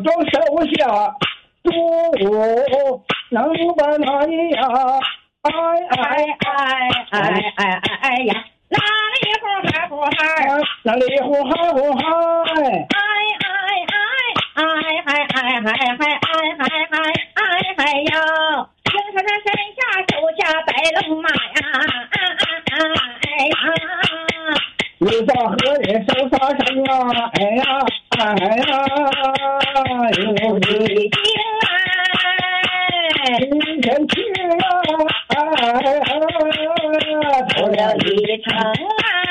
中手下毒能把那呀， 哎呀，哪里呼嗨呼嗨， 哪里呼嗨呼嗨， 哎呀，青山山下手下白龙马呀，哎呀， 又在河里手撒绳啊，哎呀，有北京今天去啊， 走了一程